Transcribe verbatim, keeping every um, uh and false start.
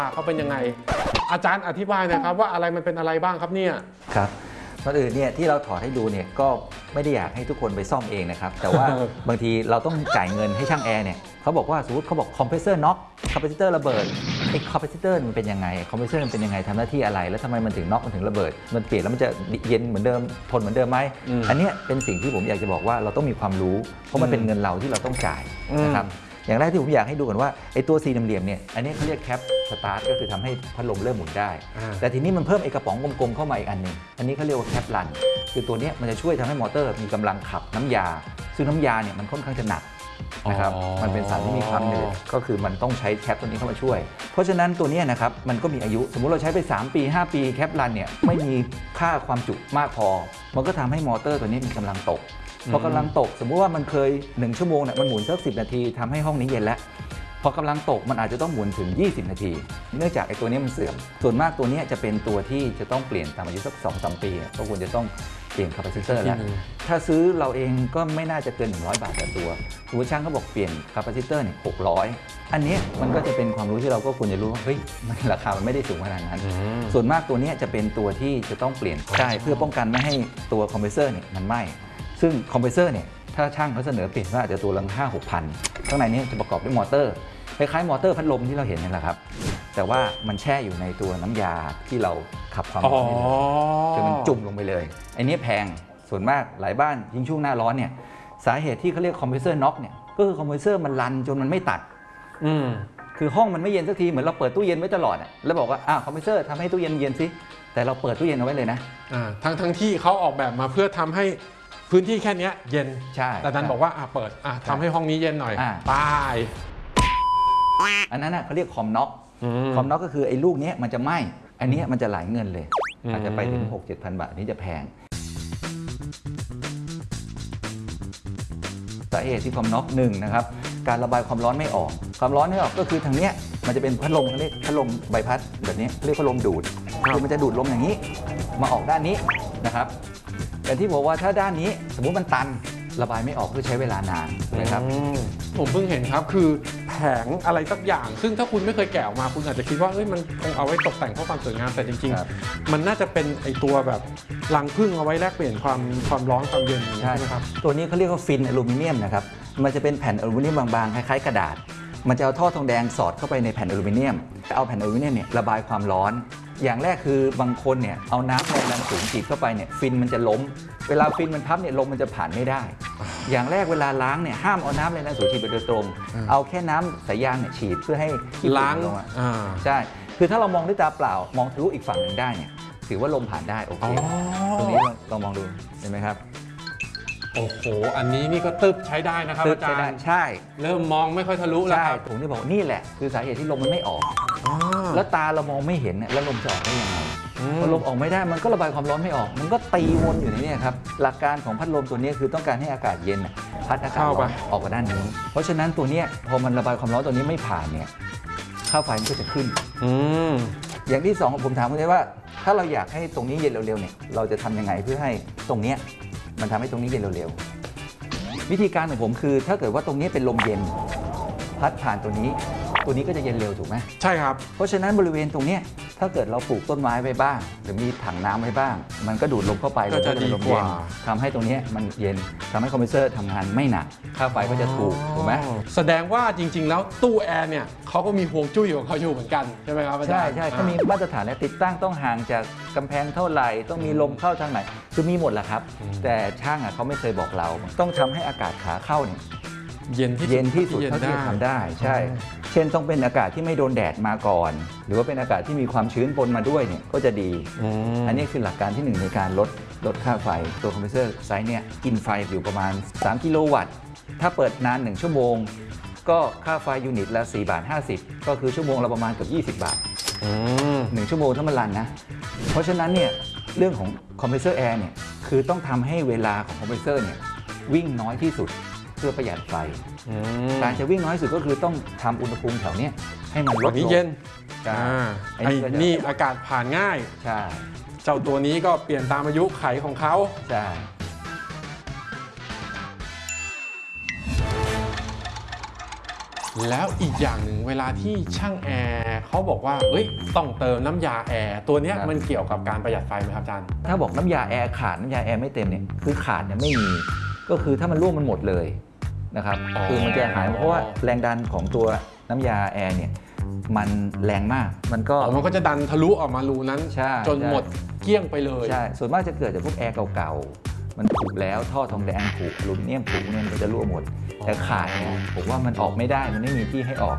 เขาเป็นยังไงอาจารย์อธิบายนะครับว่าอะไรมันเป็นอะไรบ้างครับเนี่ยครับก่อนอื่นเนี่ยที่เราถอดให้ดูเนี่ยก็ไม่ได้อยากให้ทุกคนไปซ่อมเองนะครับแต่ว่า บางทีเราต้องจ่ายเงินให้ช่างแอร์เนี่ยเขาบอกว่าสมมติเขาบอกคอมเพรสเซอร์น็อกคอมเพรสเซอร์ระเบิดไอ้คอมเพรสเซอร์มันเป็นยังไงคอมเพรสเซอร์มันเป็นยังไงทำหน้าที่อะไรแล้วทำไมมันถึงน็อกมันถึงระเบิดมันเปลี่ยนแล้วมันจะเย็นเหมือนเดิมทนเหมือนเดิมไหม อ, อันนี้เป็นสิ่งที่ผมอยากจะบอกว่าเราต้องมีความรู้เพราะมันเป็นเงินเราที่เราต้องจ่ายนะครับอย่างแรกที่ผมอยากให้ดูก่อนว่าไอ้ตัวสี่เหลี่ยมเนี่ยอันนี้เขาเรียกแคปสตาร์ทก็คือทำให้พัดลมเริ่มหมุนได้แต่ทีนี้มันเพิ่มไอ้กระป๋องกลมๆเข้ามาอีกอันนึงอันนี้เขาเรียกว่าแคปรันคือตัวนี้มันจะช่วยทำให้มอเตอร์มีกำลังขับน้ำยาซึ่งน้ำยาเนี่ยมันค่อนข้างจะหนักนะครับมันเป็นสารที่มีความหนืดก็คือมันต้องใช้แคปตัวนี้เข้ามาช่วยเพราะฉะนั้นตัวนี้นะครับมันก็มีอายุสมมุติเราใช้ไปสามปีห้าปีแคปรันเนี่ยไม่มีค่าความจุมากพอมันก็ทำให้มอเตอร์ตัวนี้มีกำลังตกพอกำลังตกสมมุติว่ามันเคยหนึ่งชั่วโมงเนี่ยมันหมุนสักสิบนาทีทำให้ห้องนี้เย็นแล้วพอกำลังตกมันอาจจะต้องหมุนถึงยี่สิบนาทีเนื่องจากไอ้ตัวนี้มันเสื่อมส่วนมากตัวนี้จะเป็นตัวที่จะต้องเปลี่ยนตามอายุสัก สองถึงสาม ปีก็ควรจะต้องเปลี่ยนคาปาซิเตอร์แล้วถ้าซื้อเราเองก็ไม่น่าจะเกินหนึ่งร้อยบาทต่อตัวสมมติช่างเขาบอกเปลี่ยนคาปาซิเตอร์เนี่ยหกร้อยอันนี้มันก็จะเป็นความรู้ที่เราก็ควรจะรู้ว่าเฮ้ยราคามันไม่ได้สูงขนาดนั้นส่วนมากตัวนี้จะเป็นตัวที่จะต้องเปลี่ยนใช่เพื่อป้องกันไม่ให้ตัวคอมเพรสเซอร์เนี่ยมันไหม้ซึ่งคอมเพรสเซอร์เนี่ยถ้าช่างเขาเสนอเปลี่ยนว่าอาจจะตัวละห้าหกพันข้างในนี้จะประกอบด้วยมอเตอร์คล้ายๆมอเตอร์พัดลมที่เราเห็นนี่แหละครับแต่ว่ามันแช่อยู่ในตัวน้ำยาที่เราขับความร้อนนี่เลยคือมันจุ่มลงไปเลยอันนี้แพงส่วนมากหลายบ้านยิ่งช่วงหน้าร้อนเนี่ยสาเหตุที่เขาเรียกคอมเพรสเซอร์น็อกเนี่ยก็คือคอมเพรสเซอร์มันรันจนมันไม่ตัดอืมคือห้องมันไม่เย็นสักทีเหมือนเราเปิดตู้เย็นไว้ตลอดอ่ะแล้วบอกว่าอ้าวคอมเพรสเซอร์ทำให้ตู้เย็นเย็นสิแต่เราเปิดตู้เย็นเอาไว้เลยนะอ่าทั้งทั้งที่เขาออกแบบมาเพื่อทำให้พื้นที่แค่นี้เย็นใช่แต่ดันบอกว่าอ่ะเปิดอ่ะทำให้ห้องนี้เย็นหน่อยตายอันนั้นเขาเรียกคอมน็อกคอมน็อกก็คือไอ้ลูกนี้มันจะไหม้อันนี้มันจะหลายเงินเลยอาจจะไปถึง หกถึงเจ็ดพัน บาทนี่จะแพงสาเหตุที่คอมน็อกหนึ่งนะครับการระบายความร้อนไม่ออกความร้อนไม่ออกก็คือทางนี้มันจะเป็นพัดลมเขาเรียกพัดลมใบพัดแบบนี้เรียกพัดลมดูดคือมันจะดูดลมอย่างนี้มาออกด้านนี้นะครับแต่ที่บอกว่าถ้าด้านนี้สมมุติมันตันระบายไม่ออกก็ใช้เวลานานนะครับผมเพิ่งเห็นครับคือแผงอะไรสักอย่างซึ่งถ้าคุณไม่เคยแกะออกมาคุณอาจจะคิดว่าเอ้ยมันคงเอาไว้ตกแต่งเพื่อความสวยงามแต่จริงๆมันน่าจะเป็นไอตัวแบบรังผึ้งเอาไว้แลกเปลี่ยนความความร้อนความเย็นใช่ไหมครับตัวนี้เขาเรียกว่าฟินอลูมิเนียมนะครับมันจะเป็นแผ่นอลูมิเนียมบางๆคล้ายๆกระดาษมันจะเอาท่อทองแดงสอดเข้าไปในแผ่นอลูมิเนียมเอาแผ่นอลูมิเนียมเนี่ยระบายความร้อนอย่างแรกคือบางคนเนี่ยเอาน้ำแรงดันสูงฉีดเข้าไปเนี่ยฟินมันจะล้มเวลาฟินมันพับเนี่ยลมมันจะผ่านไม่ได้อย่างแรกเวลาล้างเนี่ยห้ามเอาน้ำแรงดันสูงฉีดไปโดยตรงเอาแค่น้ำสายยางเนี่ยฉีดเพื่อให้ล้างลงใช่คือถ้าเรามองด้วยตาเปล่ามองทะลุอีกฝั่งหนึ่งได้เนี่ยถือว่าลมผ่านได้โอเคตรงนี้เรามองดูเห็นไหมครับโอ้โหอันนี้นี่ก็ตึบใช้ได้นะครับอาจารย์ใช่เริ่มมองไม่ค่อยทะลุแล้วครับผมจะบอกนี่แหละคือสาเหตุที่ลมมันไม่ออกแล้วตาเรามองไม่เห็นแล้วลมจะออกได้ยังไงพอลมออกไม่ได้มันก็ระบายความร้อนไม่ออกมันก็ตีวนอยู่ในนี้ครับหลักการของพัดลมตัวนี้คือต้องการให้อากาศเย็นพัดอากาศร้อนออกมาด้านนี้เพราะฉะนั้นตัวนี้พอมันระบายความร้อนตัวนี้ไม่ผ่านเนี่ยค่าไฟมันก็จะขึ้นอย่างที่สองผมถามคุณได้ว่าถ้าเราอยากให้ตรงนี้เย็นเร็วๆเนี่ยเราจะทำยังไงเพื่อให้ตรงนี้มันทำให้ตรงนี้เย็นเร็วๆวิธีการของผมคือถ้าเกิดว่าตรงนี้เป็นลมเย็นพัดผ่านตัวนี้ตัวนี้ก็จะเย็นเร็วถูกไหมใช่ครับเพราะฉะนั้นบริเวณตรงนี้ถ้าเกิดเราปลูกต้นไม้ไว้บ้างหรือมีถังน้ำไว้บ้างมันก็ดูดลมเข้าไปก็จะดีกว่าทำให้ตรงนี้มันเย็นทำให้คอมเพรสเซอร์ทำงานไม่หนักค่าไฟก็จะถูกถูกไหมแสดงว่าจริงๆแล้วตู้แอร์เนี่ยเขาก็มีห่วงจุ้ยของเขาอยู่เหมือนกันใช่ไหมครับอาจารย์ใช่ใช่เขามีมาตรฐานและติดตั้งต้องห่างจากกำแพงเท่าไหร่ต้องมีลมเข้าทางไหนคือมีหมดแหละครับแต่ช่างอ่ะเขาไม่เคยบอกเราต้องทำให้อากาศขาเข้าเนี่ยเย็นที่เย็นที่สุดเท่าที่จะทำได้ใช่เช่นต้องเป็นอากาศที่ไม่โดนแดดมาก่อนหรือว่าเป็นอากาศที่มีความชื้นปนมาด้วยเนี่ยก็จะดีอันนี้คือหลักการที่หนึ่งในการลดลดค่าไฟตัวคอมเพรสเซอร์ไซส์เนี่ยกินไฟอยู่ประมาณสามกิโลวัตต์ถ้าเปิดนานหนึ่งชั่วโมงก็ค่าไฟยูนิตละสี่บาทห้าสิบก็คือชั่วโมงละประมาณเกือบยี่สิบบาทหนึ่งชั่วโมงถ้ามันรันนะเพราะฉะนั้นเนี่ยเรื่องของคอมเพรสเซอร์แอร์เนี่ยคือต้องทำให้เวลาของคอมเพรสเซอร์เนี่ยวิ่งน้อยที่สุดเพื่อประหยัดไฟการจะวิ่งน้อยสุดก็คือต้องทำอุณหภูมิแถวนี้ให้มันลดลงเย็นไอ้นี่อากาศผ่านง่ายใช่เจ้าตัวนี้ก็เปลี่ยนตามอายุไขของเขาใช่แล้วอีกอย่างหนึ่งเวลาที่ช่างแอร์เขาบอกว่าเอ้ยต้องเติมน้ำยาแอร์ตัวเนี้ยมันเกี่ยวกับการประหยัดไฟไหมครับอาจารย์ถ้าบอกน้ำยาแอร์ขาดน้ำยาแอร์ไม่เต็มเนี่ยคือขาดเนี่ยไม่มีก็คือถ้ามันรั่วมันหมดเลยนะครับคือมันจะหายเพราะว่าแรงดันของตัวน้ำยาแอร์เนี่ยมันแรงมากมันก็มันก็จะดันทะลุออกมารูนั้นจนหมดเกลี้ยงไปเลยใช่ส่วนมากจะเกิดจากพวกแอร์เก่าๆมันผุแล้วท่อทองแดงผุอลูมิเนียมผุเนี่ยมันก็จะรั่วหมดแต่ขาดเนี่ยผมว่ามันออกไม่ได้มันไม่มีที่ให้ออก